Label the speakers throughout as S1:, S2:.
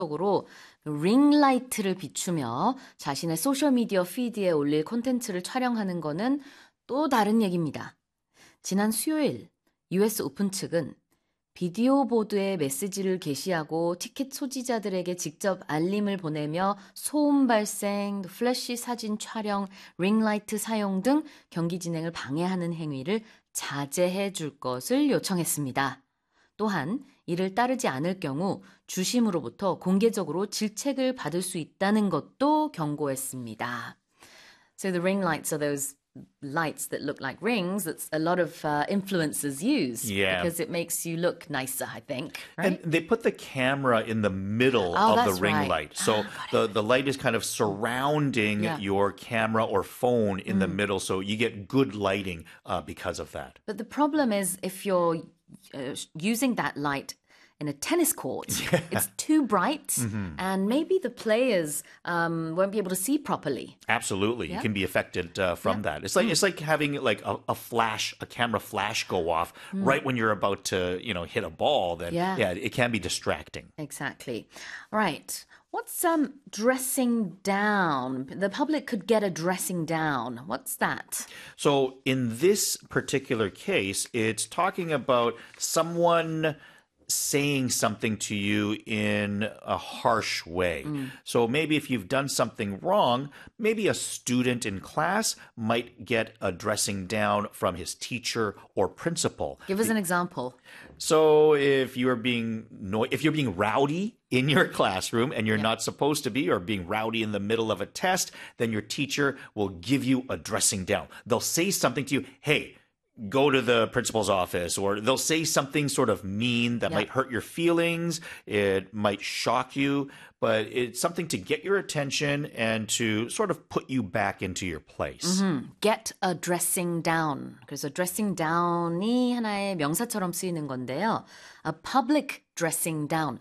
S1: 적으로 링라이트를 비추며 자신의 소셜미디어 피드에 올릴 콘텐츠를 촬영하는 거는 또 다른 얘기입니다. 지난 수요일 US 오픈 측은 비디오 보드에 메시지를 게시하고 티켓 소지자들에게 직접 알림을 보내며 소음 발생, 플래시 사진 촬영, 링라이트 사용 등 경기 진행을 방해하는 행위를 자제해 줄 것을 요청했습니다. 또한 이를 따르지 않을 경우 주심으로부터 공개적으로 질책을 받을 수 있다는 것도 경고했습니다. So the ring lights are those lights that look like rings that a lot of influencers use because it makes you look nicer, I think. Right?
S2: And they put the camera in the middle
S1: Oh,
S2: of the
S1: that's
S2: ring
S1: right.
S2: light. So the light is kind of surrounding your camera or phone in the middle. So you get good lighting because of that.
S1: But the problem is if you're using that light in a tennis court, it's too bright and maybe the players won't be able to see properly.
S2: Absolutely. You can be affected from that. It's like having like a camera flash go off right when you're about to, hit a ball. Then it can be distracting.
S1: Exactly. Right. What's dressing down? The public could get a dressing down. What's that?
S2: So in this particular case, it's talking about someone saying something to you in a harsh way. So maybe if you've done something wrong, maybe a student in class might get a dressing down from his teacher or principal.
S1: Give us an example.
S2: So if you're being rowdy in your classroom and you're not supposed to be, or being rowdy in the middle of a test, then your teacher will give you a dressing down. They'll say something to you, hey, go to the principal's office, or they'll say something sort of mean that might hurt your feelings. It might shock you, but it's something to get your attention and to sort of put you back into your place.
S1: Get a dressing down. 그래서 dressing down이 하나의 명사처럼 쓰이는 건데요. A public dressing down.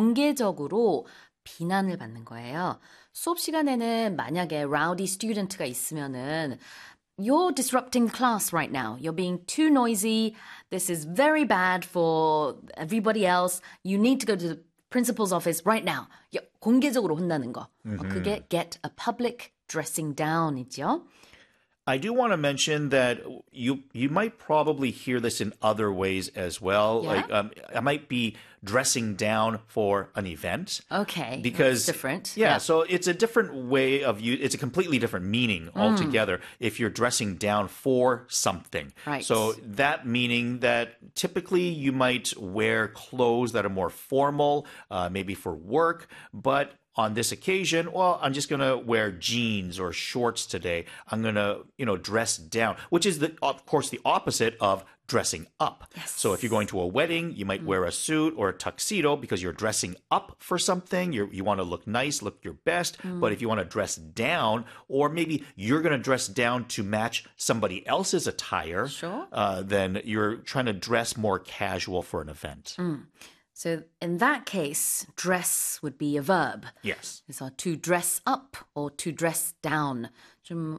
S1: 공개적으로 비난을 받는 거예요. 수업 시간에는 만약에 rowdy student가 있으면은 You're disrupting class right now. You're being too noisy. This is very bad for everybody else. You need to go to the principal's office right now. 공개적으로 혼나는 거. 그게 get a public dressing down이죠.
S2: I do want to mention that you might probably hear this in other ways as well.
S1: Yeah?
S2: Like I might be dressing down for an event.
S1: Okay,
S2: because
S1: that's different.
S2: Yeah, so it's a different way of it's a completely different meaning altogether if you're dressing down for something.
S1: Right.
S2: So that meaning that typically you might wear clothes that are more formal, maybe for work, but on this occasion, well, I'm just going to wear jeans or shorts today. I'm going to, dress down, which is, of course, the opposite of dressing up.
S1: Yes.
S2: So if you're going to a wedding, you might wear a suit or a tuxedo because you're dressing up for something. You want to look nice, look your best. But if you want to dress down, or maybe you're going to dress down to match somebody else's attire,
S1: Sure.
S2: Then you're trying to dress more casual for an event.
S1: So in that case, dress would be a verb.
S2: Yes.
S1: 그래서 to dress up or to dress down. 좀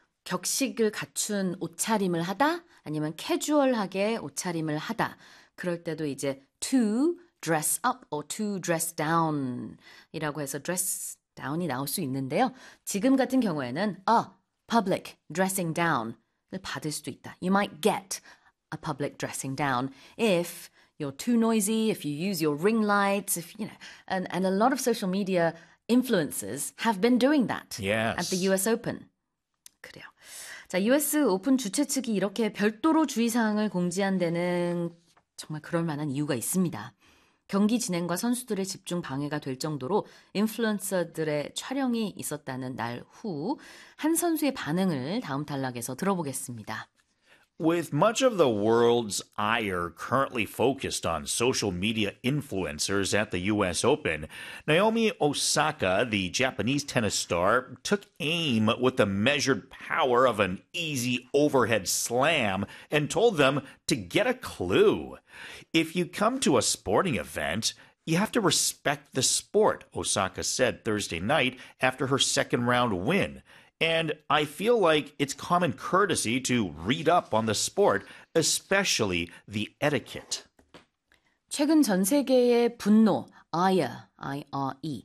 S1: 격식을 갖춘 옷차림을 하다 아니면 캐주얼하게 옷차림을 하다. 그럴 때도 이제 to dress up or to dress down 이라고 해서 dress down이 나올 수 있는데요. 지금 같은 경우에는 public dressing down을 받을 수도 있다. You might get a public dressing down if you're too noisy, if you use your ring lights, and a lot of social media influencers have been doing that
S2: yes.
S1: at the US Open. 그래요. 자, US 오픈 주최 측이 이렇게 별도로 주의사항을 공지한 데는 정말 그럴 만한 이유가 있습니다. 경기 진행과 선수들의 집중 방해가 될 정도로 인플루언서들의 촬영이 있었다는 날 후 한 선수의 반응을 다음 단락에서 들어보겠습니다.
S2: With much of the world's ire currently focused on social media influencers at the U.S. Open, Naomi Osaka, the Japanese tennis star, took aim with the measured power of an easy overhead slam and told them to get a clue. If you come to a sporting event, you have to respect the sport, Osaka said Thursday night after her second round win. And I feel like it's common courtesy to read up on the sport, especially the etiquette.
S1: 최근 전 세계의 분노, ire, IRE.